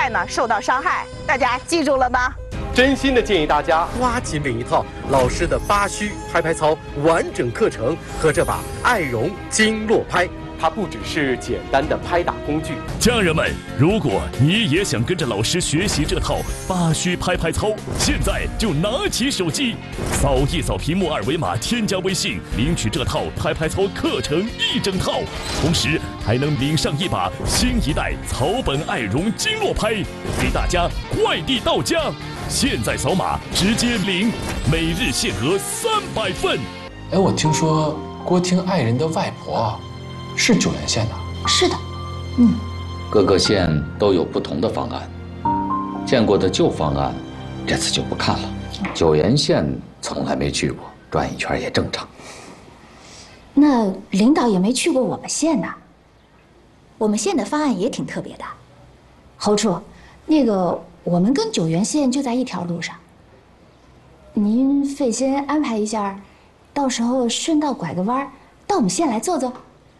再呢受到伤害。大家记住了吗？ 真心的建议大家挖起每一套老师的八虚拍拍操完整课程和这把爱绒经络拍。 它不只是简单的拍打工具。 家人们，如果你也想跟着老师学习这套八虚拍拍操，现在就拿起手机，扫一扫屏幕二维码，添加微信，领取这套拍拍操课程一整套，同时还能领上一把新一代草本爱绒经络拍，给大家快递到家。现在扫码直接领，每日限额300份。 哎，我听说郭听爱人的外婆是九原县的。 是的， 各个县都有不同的方案，见过的旧方案，这次就不看了。九原县从来没去过，转一圈也正常。 那领导也没去过我们县呢。我们县的方案也挺特别的。侯处，那个我们跟九原县就在一条路上，您费心安排一下，到时候顺道拐个弯，到我们县来坐坐。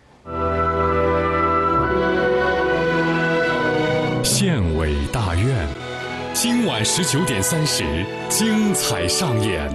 县委大院，今晚19点30，精彩上演。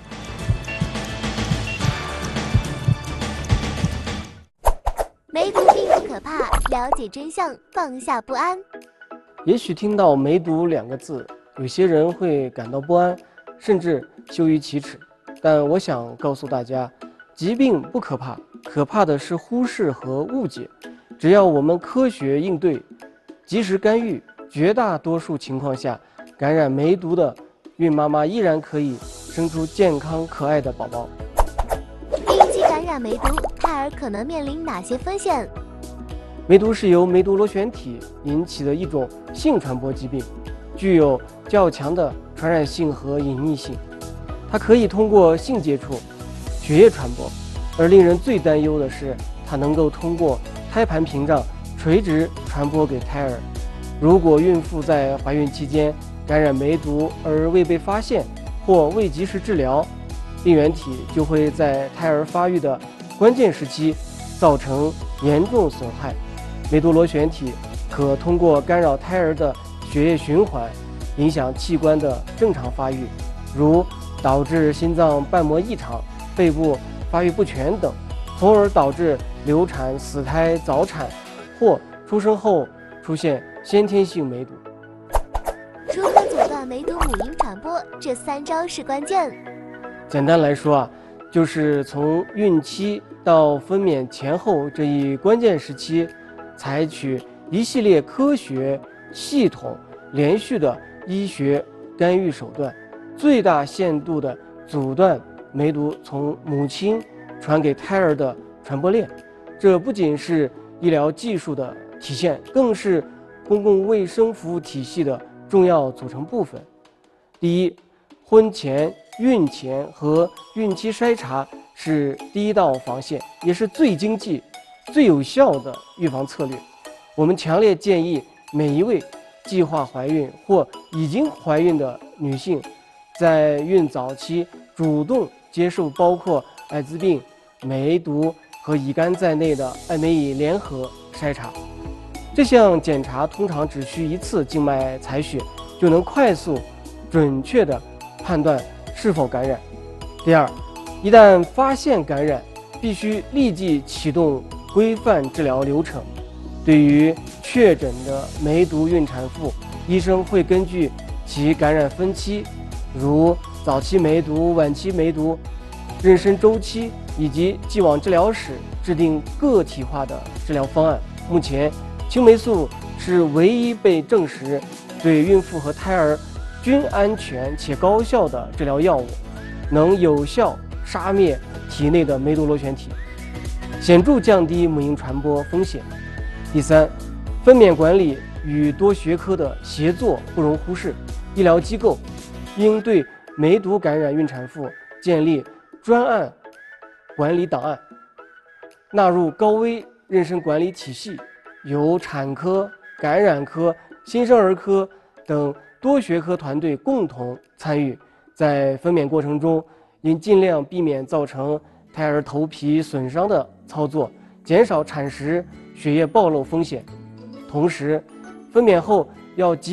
梅毒并不可怕，了解真相，放下不安。 也许听到梅毒2个字，有些人会感到不安，甚至羞于启齿。但我想告诉大家，疾病不可怕，可怕的是忽视和误解。只要我们科学应对，及时干预，绝大多数情况下，感染梅毒的孕妈妈依然可以生出健康可爱的宝宝。 孕期感染梅毒，胎儿可能面临哪些风险？ 梅毒是由梅毒螺旋体引起的一种性传播疾病，具有较强的传染性和隐匿性。它可以通过性接触、血液传播，而令人最担忧的是，它能够通过胎盘屏障垂直传播给胎儿。如果孕妇在怀孕期间感染梅毒而未被发现或未及时治疗，病原体就会在胎儿发育的关键时期造成严重损害。梅毒螺旋体可通过干扰胎儿的血液循环，影响器官的正常发育，如导致心脏瓣膜异常、肺部发育不全等，从而导致流产、死胎、早产或出生后出现先天性梅毒。 如何阻断梅毒母婴传播？这3招是关键。 简单来说就是从孕期到分娩前后这一关键时期，采取一系列科学、系统、连续的医学干预手段，最大限度地阻断梅毒从母亲传给胎儿的传播链。这不仅是医疗技术的体现，更是公共卫生服务体系的重要组成部分。第一，婚前、孕前和孕期筛查是第一道防线，也是最经济、最有效的预防策略。我们强烈建议每一位计划怀孕或已经怀孕的女性，在孕早期主动接受包括艾滋病、梅毒和乙肝在内的艾美乙联合筛查。这项检查通常只需1次静脉采血，就能快速、准确地判断是否感染。第二，一旦发现感染，必须立即启动规范治疗流程。对于确诊的梅毒孕产妇，医生会根据其感染分期，如早期梅毒、晚期梅毒、妊娠周期以及既往治疗史，制定个体化的治疗方案。目前，青霉素是唯一被证实对孕妇和胎儿均安全且高效的治疗药物，能有效杀灭体内的梅毒螺旋体，显著降低母婴传播风险。第三，分娩管理与多学科的协作不容忽视，医疗机构应对梅毒感染孕产妇建立专案管理档案，纳入高危妊娠管理体系，由产科、感染科、新生儿科等多学科团队共同参与。在分娩过程中，应尽量避免造成胎儿头皮损伤的操作，减少产时血液暴露风险。同时，分娩后要及